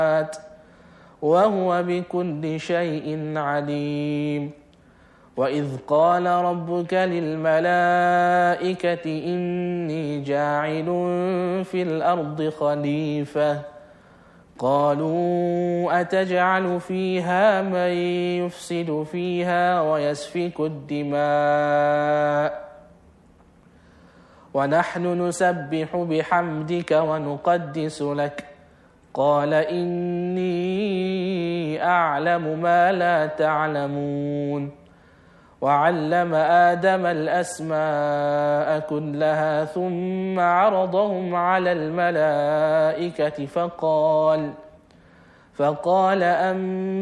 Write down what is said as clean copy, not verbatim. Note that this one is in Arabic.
وهو بكل شيء عليم. وإذ قال ربك للملائكة إني جاعل في الأرض خليفة قالوا أتجعل فيها من يفسد فيها ويسفك الدماء ونحن نسبح بحمدك ونقدس لك قال إني أعلم ما لا تعلمون. وعلم آدم الأسماء كلها ثم عرضهم على الملائكة فقال